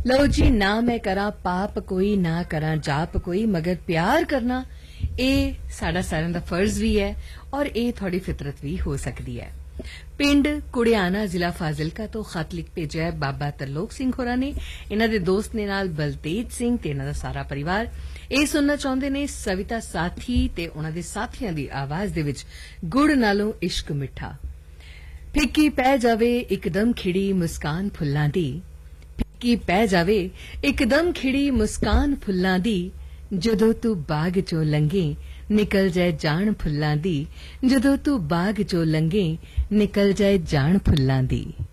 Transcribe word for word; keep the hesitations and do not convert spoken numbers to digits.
लो जी ना मैं करा पाप कोई ना करा जाप कोई मगर प्यार करना ਇਹ ਸਾਡਾ ਸਾਰਿਆਂ ਦਾ ਫਰਜ਼ ਵੀ ਹੈ ਔਰ ਇਹ ਤੁਹਾਡੀ ਫਿਤਰਤ ਵੀ ਹੋ ਸਕਦੀ ਹੈ। ਪਿੰਡ ਕੁੜਿਆਣਾ ਜ਼ਿਲ੍ਹਾ ਫਾਜ਼ਿਲਕਾ ਤੋਂ ਖਤ ਲਿਖ ਭੇਜਿਆ ਹੈ ਬਾਬਾ ਤਰਲੋਕ ਸਿੰਘ ਹੋਰਾਂ ਨੇ। ਇਹਨਾਂ ਦੇ ਦੋਸਤ ਨੇ ਨਾਲ ਬਲਤੇਜ ਸਿੰਘ ਤੇ ਇਹਨਾਂ ਦਾ ਸਾਰਾ ਪਰਿਵਾਰ ਇਹ ਸੁਣਨਾ ਚਾਹੁੰਦੇ ਨੇ ਸਵਿਤਾ ਸਾਥੀ ਤੇ ਉਹਨਾਂ ਦੇ ਸਾਥੀਆਂ ਦੀ ਆਵਾਜ਼ ਦੇ ਵਿੱਚ ਗੁੜ ਨਾਲੋਂ ਇਸ਼ਕ ਮਿੱਠਾ। ਫਿੱਕੀ ਪੈ ਜਾਵੇ ਇੱਕਦਮ ਖਿੜੀ ਮੁਸਕਾਨ ਫੁੱਲਾਂ ਦੀ, ਫਿੱਕੀ ਪੈ ਜਾਵੇ ਇੱਕਦਮ ਖਿੜੀ ਮੁਸਕਾਨ ਫੁੱਲਾਂ ਦੀ, ਜਦੋਂ ਤੂੰ ਬਾਗ ਚੋਂ ਲੰਘੇ ਨਿਕਲ ਜਾਏ ਜਾਣ ਫੁੱਲਾਂ ਦੀ, ਜਦੋਂ ਤੂੰ ਬਾਗ ਚੋਂ ਲੰਘੇ ਨਿਕਲ ਜਾਏ ਜਾਣ ਫੁੱਲਾਂ ਦੀ।